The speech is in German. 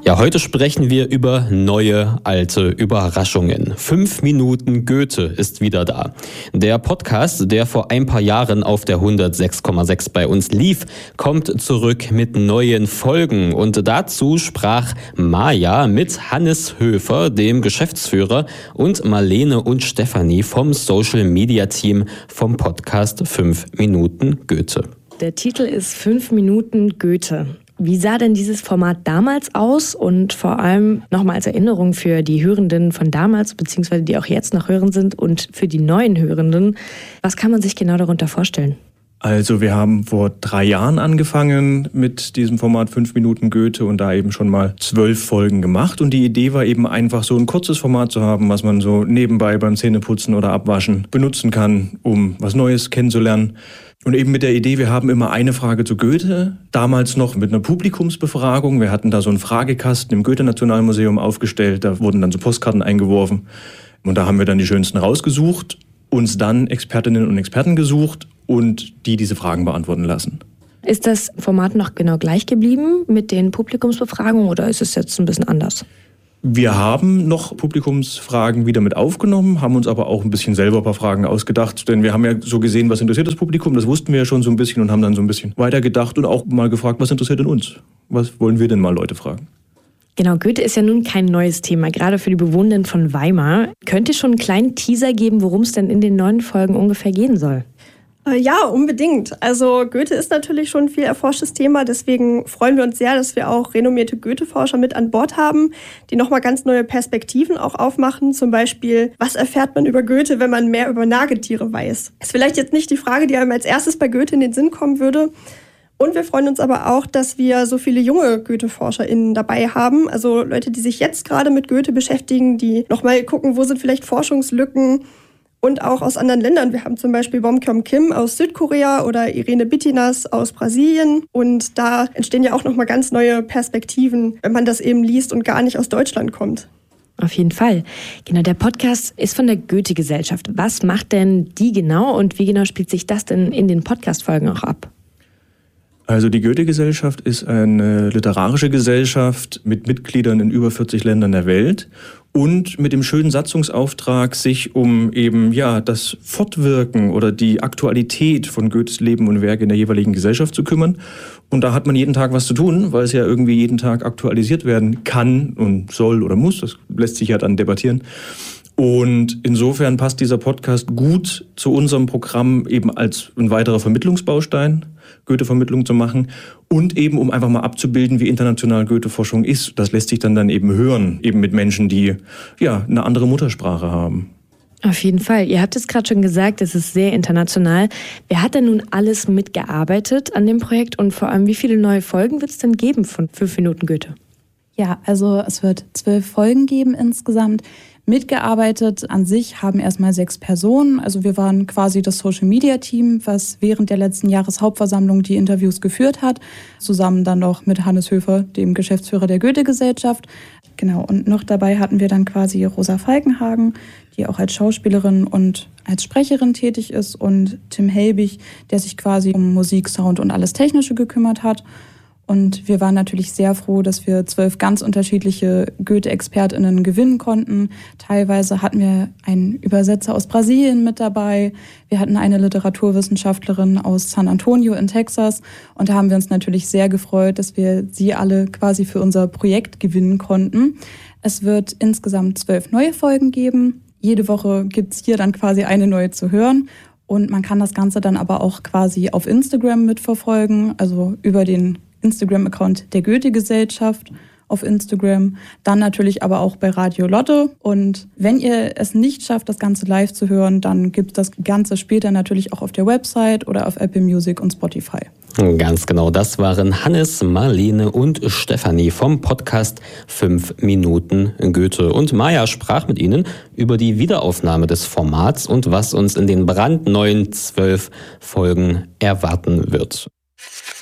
Ja, heute sprechen wir über neue, alte Überraschungen. 5 Minuten Goethe ist wieder da. Der Podcast, der vor ein paar Jahren auf der 106,6 bei uns lief, kommt zurück mit neuen Folgen. Und dazu sprach Maja mit Hannes Höfer, dem Geschäftsführer, und Marlene und Stefanie vom Social Media Team vom Podcast 5 Minuten Goethe. Der Titel ist 5 Minuten Goethe. Wie sah denn dieses Format damals aus und vor allem nochmal als Erinnerung für die Hörenden von damals, beziehungsweise die auch jetzt noch hören sind und für die neuen Hörenden, was kann man sich genau darunter vorstellen? Also wir haben vor 3 Jahren angefangen mit diesem Format 5 Minuten Goethe und da eben schon mal 12 Folgen gemacht. Und die Idee war eben einfach so ein kurzes Format zu haben, was man so nebenbei beim Zähneputzen oder Abwaschen benutzen kann, um was Neues kennenzulernen. Und eben mit der Idee, wir haben immer eine Frage zu Goethe, damals noch mit einer Publikumsbefragung. Wir hatten da so einen Fragekasten im Goethe-Nationalmuseum aufgestellt, da wurden dann so Postkarten eingeworfen. Und da haben wir dann die schönsten rausgesucht, uns dann Expertinnen und Experten gesucht und die diese Fragen beantworten lassen. Ist das Format noch genau gleich geblieben mit den Publikumsbefragungen oder ist es jetzt ein bisschen anders? Wir haben noch Publikumsfragen wieder mit aufgenommen, haben uns aber auch ein bisschen selber ein paar Fragen ausgedacht, denn wir haben ja so gesehen, was interessiert das Publikum, das wussten wir ja schon so ein bisschen und haben dann so ein bisschen weitergedacht und auch mal gefragt, was interessiert denn uns? Was wollen wir denn mal Leute fragen? Genau, Goethe ist ja nun kein neues Thema, gerade für die Bewohnenden von Weimar. Könnt ihr schon einen kleinen Teaser geben, worum es denn in den neuen Folgen ungefähr gehen soll? Ja, unbedingt. Also Goethe ist natürlich schon ein viel erforschtes Thema, deswegen freuen wir uns sehr, dass wir auch renommierte Goethe-Forscher mit an Bord haben, die nochmal ganz neue Perspektiven auch aufmachen. Zum Beispiel, was erfährt man über Goethe, wenn man mehr über Nagetiere weiß? Ist vielleicht jetzt nicht die Frage, die einem als erstes bei Goethe in den Sinn kommen würde. Und wir freuen uns aber auch, dass wir so viele junge Goethe-ForscherInnen dabei haben. Also Leute, die sich jetzt gerade mit Goethe beschäftigen, die nochmal gucken, wo sind vielleicht Forschungslücken. Und auch aus anderen Ländern. Wir haben zum Beispiel Won-Kyung Kim aus Südkorea oder Irene Bittinas aus Brasilien. Und da entstehen ja auch nochmal ganz neue Perspektiven, wenn man das eben liest und gar nicht aus Deutschland kommt. Auf jeden Fall. Genau, der Podcast ist von der Goethe-Gesellschaft. Was macht denn die genau und wie genau spielt sich das denn in den Podcast-Folgen auch ab? Also die Goethe-Gesellschaft ist eine literarische Gesellschaft mit Mitgliedern in über 40 Ländern der Welt und mit dem schönen Satzungsauftrag, sich um eben das Fortwirken oder die Aktualität von Goethes Leben und Werk in der jeweiligen Gesellschaft zu kümmern. Und da hat man jeden Tag was zu tun, weil es ja irgendwie jeden Tag aktualisiert werden kann und soll oder muss. Das lässt sich ja dann debattieren. Und insofern passt dieser Podcast gut zu unserem Programm eben als ein weiterer Vermittlungsbaustein, Goethe-Vermittlung zu machen und eben um einfach mal abzubilden, wie international Goethe-Forschung ist. Das lässt sich dann eben hören, eben mit Menschen, die eine andere Muttersprache haben. Auf jeden Fall. Ihr habt es gerade schon gesagt, es ist sehr international. Wer hat denn nun alles mitgearbeitet an dem Projekt und vor allem, wie viele neue Folgen wird es denn geben von 5 Minuten Goethe? Ja, also es wird 12 Folgen geben insgesamt. Mitgearbeitet an sich haben erstmal 6 Personen. Also wir waren quasi das Social-Media-Team, was während der letzten Jahreshauptversammlung die Interviews geführt hat. Zusammen dann noch mit Hannes Höfer, dem Geschäftsführer der Goethe-Gesellschaft. Genau, und noch dabei hatten wir dann quasi Rosa Falkenhagen, die auch als Schauspielerin und als Sprecherin tätig ist. Und Tim Helbig, der sich quasi um Musik, Sound und alles Technische gekümmert hat. Und wir waren natürlich sehr froh, dass wir 12 ganz unterschiedliche Goethe-ExpertInnen gewinnen konnten. Teilweise hatten wir einen Übersetzer aus Brasilien mit dabei. Wir hatten eine Literaturwissenschaftlerin aus San Antonio in Texas. Und da haben wir uns natürlich sehr gefreut, dass wir sie alle quasi für unser Projekt gewinnen konnten. Es wird insgesamt 12 neue Folgen geben. Jede Woche gibt's hier dann quasi eine neue zu hören. Und man kann das Ganze dann aber auch quasi auf Instagram mitverfolgen, also über den Instagram-Account der Goethe-Gesellschaft auf Instagram, dann natürlich aber auch bei Radio Lotte. Und wenn ihr es nicht schafft, das Ganze live zu hören, dann gibt es das Ganze später natürlich auch auf der Website oder auf Apple Music und Spotify. Ganz genau, das waren Hannes, Marlene und Stefanie vom Podcast 5 Minuten Goethe. Und Maja sprach mit ihnen über die Wiederaufnahme des Formats und was uns in den brandneuen 12 Folgen erwarten wird.